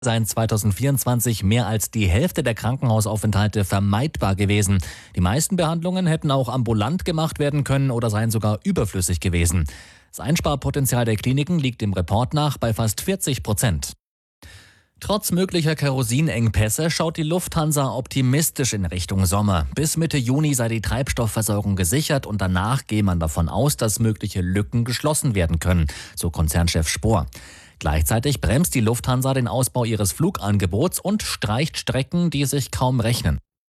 seien 2024 mehr als die Hälfte der Krankenhausaufenthalte vermeidbar gewesen. Die meisten Behandlungen hätten auch ambulant gemacht werden können oder seien sogar überflüssig gewesen. Das Einsparpotenzial der Kliniken liegt im Report nach bei fast 40%. Trotz möglicher Kerosinengpässe schaut die Lufthansa optimistisch in Richtung Sommer. Bis Mitte Juni sei die Treibstoffversorgung gesichert und danach gehe man davon aus, dass mögliche Lücken geschlossen werden können, so Konzernchef Spohr. Gleichzeitig bremst die Lufthansa den Ausbau ihres Flugangebots und streicht Strecken, die sich kaum rechnen.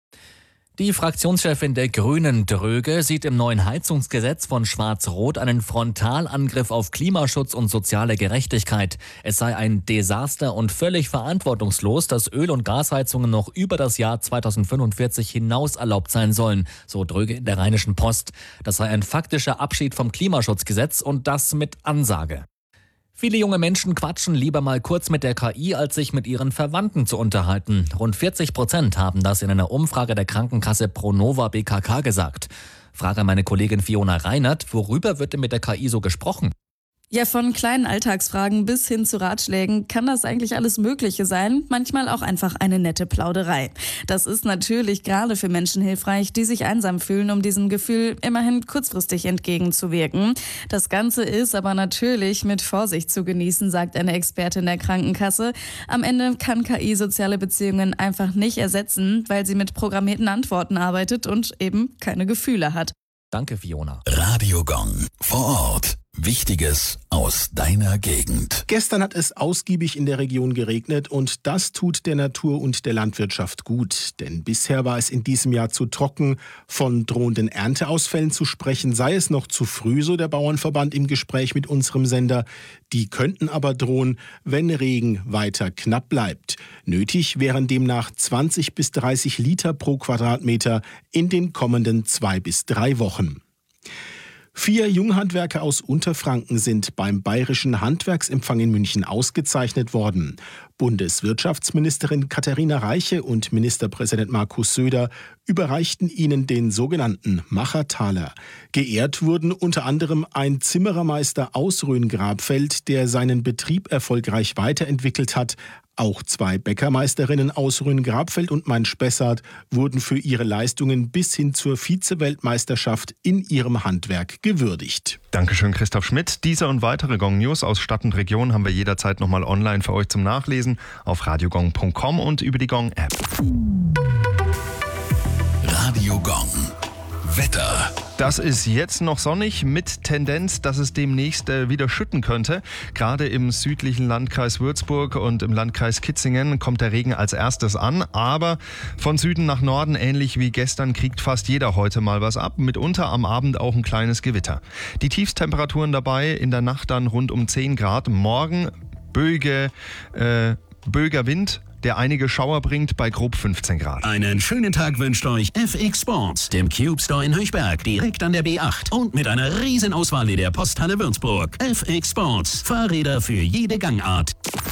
Die Fraktionschefin der Grünen, Dröge, sieht im neuen Heizungsgesetz von Schwarz-Rot einen Frontalangriff auf Klimaschutz und soziale Gerechtigkeit. Es sei ein Desaster und völlig verantwortungslos, dass Öl- und Gasheizungen noch über das Jahr 2045 hinaus erlaubt sein sollen, so Dröge in der Rheinischen Post. Das sei ein faktischer Abschied vom Klimaschutzgesetz und das mit Ansage. Viele junge Menschen quatschen lieber mal kurz mit der KI, als sich mit ihren Verwandten zu unterhalten. Rund 40% haben das in einer Umfrage der Krankenkasse Pronova BKK gesagt. Frage meine Kollegin Fiona Reinert, worüber wird denn mit der KI so gesprochen? Ja, von kleinen Alltagsfragen bis hin zu Ratschlägen kann das eigentlich alles Mögliche sein, manchmal auch einfach eine nette Plauderei. Das ist natürlich gerade für Menschen hilfreich, die sich einsam fühlen, um diesem Gefühl immerhin kurzfristig entgegenzuwirken. Das Ganze ist aber natürlich mit Vorsicht zu genießen, sagt eine Expertin der Krankenkasse. Am Ende kann KI soziale Beziehungen einfach nicht ersetzen, weil sie mit programmierten Antworten arbeitet und eben keine Gefühle hat. Danke, Fiona. Radio Gong. Vor Ort. Wichtiges aus deiner Gegend. Gestern hat es ausgiebig in der Region geregnet und das tut der Natur und der Landwirtschaft gut. Denn bisher war es in diesem Jahr zu trocken. Von drohenden Ernteausfällen zu sprechen sei es noch zu früh, so der Bauernverband im Gespräch mit unserem Sender. Die könnten aber drohen, wenn Regen weiter knapp bleibt. Nötig wären demnach 20 bis 30 Liter pro Quadratmeter in den kommenden 2 bis 3 Wochen. 4 Junghandwerker aus Unterfranken sind beim Bayerischen Handwerksempfang in München ausgezeichnet worden. Bundeswirtschaftsministerin Katharina Reiche und Ministerpräsident Markus Söder überreichten ihnen den sogenannten Machertaler. Geehrt wurden unter anderem ein Zimmerermeister aus Rhön-Grabfeld, der seinen Betrieb erfolgreich weiterentwickelt hat. Auch 2 Bäckermeisterinnen aus Rhön-Grabfeld und Main-Spessart wurden für ihre Leistungen bis hin zur Vize-Weltmeisterschaft in ihrem Handwerk gewürdigt. Dankeschön, Christoph Schmidt. Diese und weitere Gong-News aus Stadt und Region haben wir jederzeit nochmal online für euch zum Nachlesen auf radiogong.com und über die Gong-App. Radio Gong. Wetter. Das ist jetzt noch sonnig mit Tendenz, dass es demnächst wieder schütten könnte. Gerade im südlichen Landkreis Würzburg und im Landkreis Kitzingen kommt der Regen als erstes an. Aber von Süden nach Norden, ähnlich wie gestern, kriegt fast jeder heute mal was ab. Mitunter am Abend auch ein kleines Gewitter. Die Tiefstemperaturen dabei in der Nacht dann rund um 10 Grad. Morgen böiger Wind, der einige Schauer bringt bei grob 15 Grad. Einen schönen Tag wünscht euch FX Sports, dem Cube Store in Höchberg, direkt an der B8 und mit einer riesen Auswahl in der Posthalle Würzburg. FX Sports, Fahrräder für jede Gangart.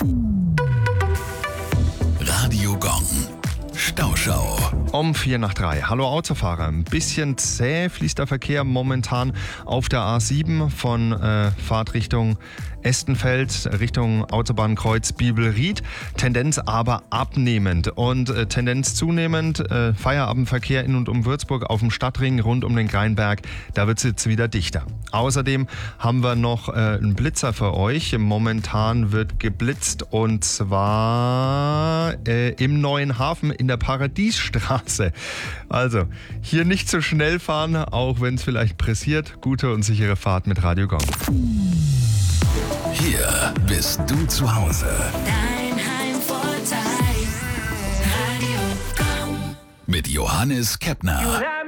Radio Gong. Stauschau. Um 2:45. Hallo Autofahrer. Ein bisschen zäh fließt der Verkehr momentan auf der A7 von Fahrtrichtung Estenfeld Richtung Autobahnkreuz Bibelried. Tendenz aber abnehmend und Tendenz zunehmend. Feierabendverkehr in und um Würzburg auf dem Stadtring rund um den Greinberg. Da wird es jetzt wieder dichter. Außerdem haben wir noch einen Blitzer für euch. Momentan wird geblitzt und zwar im Neuen Hafen in der Paradiesstraße. Also hier nicht zu schnell fahren, auch wenn es vielleicht pressiert. Gute und sichere Fahrt mit Radio Gong. Hier bist du zu Hause. Dein Heimvorteil. Radio Gong. Mit Johannes Keppner.